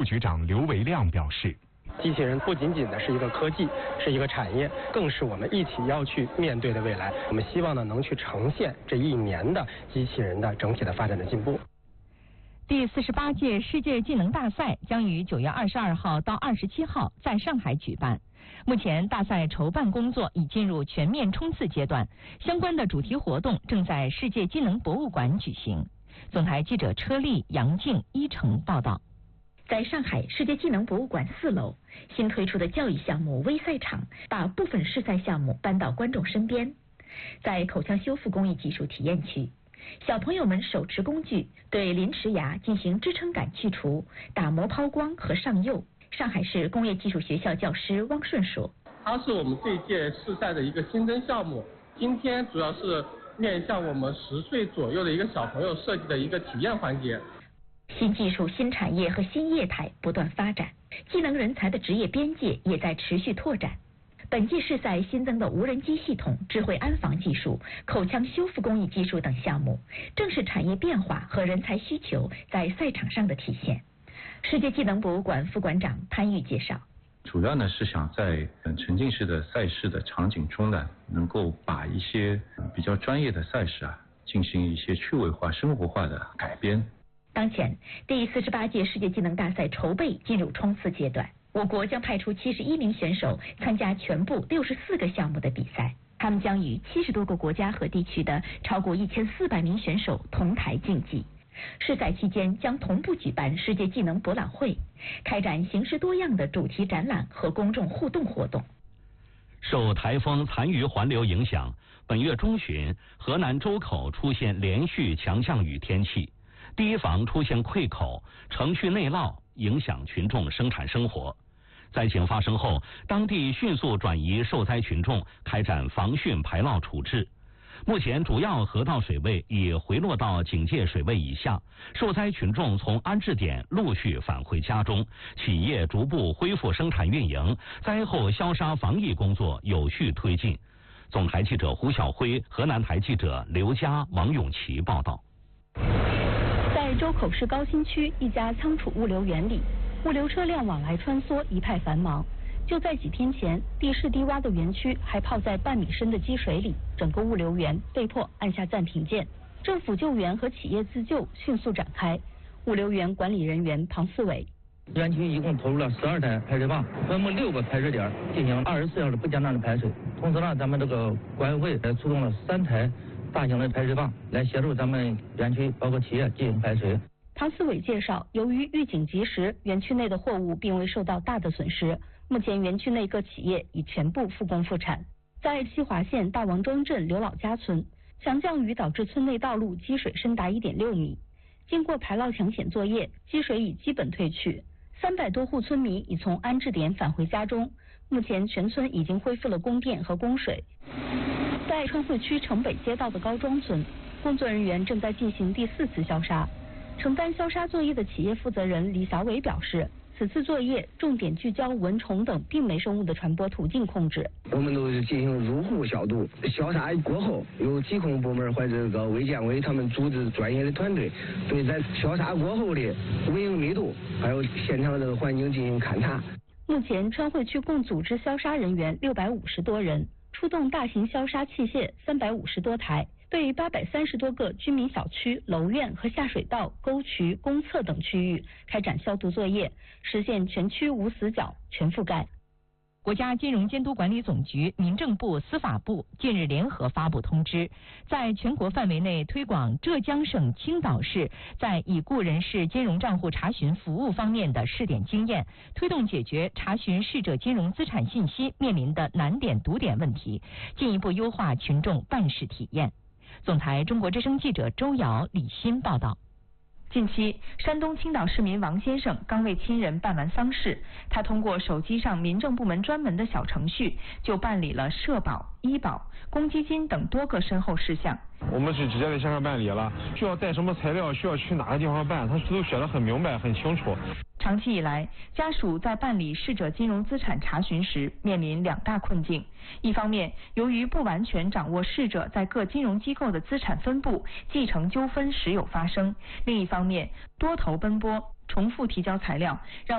局长刘维亮表示。 机器人不仅仅是一个科技，是一个产业，更是我们一起要去面对的未来。我们希望呢能去呈现这1年的机器人的整体的发展的进步。 第48届世界技能大赛将于9月22号到27号在上海举办。目前大赛筹办工作已进入全面冲刺阶段，相关的主题活动正在世界技能博物馆举行。总台记者车丽、杨静、一成报道。 在上海世界技能博物馆4楼，新推出的教育项目微赛场把部分试赛项目搬到观众身边。在口腔修复工艺技术体验区，小朋友们手持工具对临池牙进行支撑感去除、打磨抛光和上釉。上海市工业技术学校教师汪顺说：“ 它是我们这一届试赛的一个新增项目，今天主要是面向我们10岁左右的一个小朋友设计的一个体验环节。” 新技术、新产业和新业态不断发展，技能人才的职业边界也在持续拓展。本届试赛新增的无人机系统、智慧安防技术、口腔修复工艺技术等项目，正是产业变化和人才需求在赛场上的体现。世界技能博物馆副馆长潘玉介绍， 主要呢是想在沉浸式的赛事的场景中呢，能够把一些比较专业的赛事进行一些趣味化、生活化的改编。 当前，第48届世界技能大赛筹备进入冲刺阶段，我国将派出71名选手参加全部64个项目的比赛，他们将与70多个国家和地区的超过1400名选手同台竞技。试赛期间将同步举办世界技能博览会，开展形式多样的主题展览和公众互动活动。 受台风残余环流影响，本月中旬，河南周口出现连续强降雨天气。堤防出现溃口，程序内涝，影响群众生产生活。灾情发生后，当地迅速转移受灾群众，开展防汛排涝处置。目前主要河道水位已回落到警戒水位以下，受灾群众从安置点陆续返回家中，企业逐步恢复生产运营，灾后消杀防疫工作有序推进。总台记者胡晓辉，河南台记者刘佳、王永琪报道。 在周口市高新区一家仓储物流园里，物流车辆往来穿梭，一派繁忙。就在几天前，地势低洼的园区还泡在半米深的积水里，整个物流园被迫按下暂停键。政府救援和企业自救迅速展开。物流园管理人员庞思伟： 园区一共投入了12台排水泵，分布6个排水点进行24小时不间断的排水。同时呢，咱们这个管委会出动了3台大型的排水泵来协助咱们园区包括企业进行排水。 庞思伟介绍，由于预警及时，园区内的货物并未受到大的损失。目前园区内各企业已全部复工复产。在西华县大王庄镇刘老家村，强降雨导致村内道路积水深达1.6米。经过排涝抢险作业，积水已基本退去，300多户村民已从安置点返回家中。目前全村已经恢复了供电和供水。在川汇区城北街道的高庄村，工作人员正在进行第4次消杀。承担消杀作业的企业负责人李小伟表示，此次作业重点聚焦蚊虫等病媒生物的传播途径控制。 我们都是进行入户消毒，消杀过后，由疾控部门或者这个卫健委他们组织专业的团队，对在消杀过后的蚊蝇密度还有现场的这个环境进行勘察。 目前川汇区共组织消杀人员650多人，出动大型消杀器械350多台，对830多个居民小区、楼院和下水道、沟渠、公厕等区域开展消毒作业，实现全区无死角、全覆盖。 国家金融监督管理总局、民政部、司法部近日联合发布通知，在全国范围内推广浙江省青岛市在已故人士金融账户查询服务方面的试点经验，推动解决查询逝者金融资产信息面临的难点堵点问题，进一步优化群众办事体验。总台中国之声记者周瑶、李欣报道。 近期，山东青岛市民王先生刚为亲人办完丧事，他通过手机上民政部门专门的小程序，就办理了社保、医保、公积金等多个身后事项。 我们是直接在线上办理了，需要带什么材料，需要去哪个地方办，他都写得很明白、很清楚。 长期以来，家属在办理逝者金融资产查询时面临2大困境：一方面，由于不完全掌握逝者在各金融机构的资产分布，继承纠纷时有发生；另一方面，多头奔波，重复提交材料，让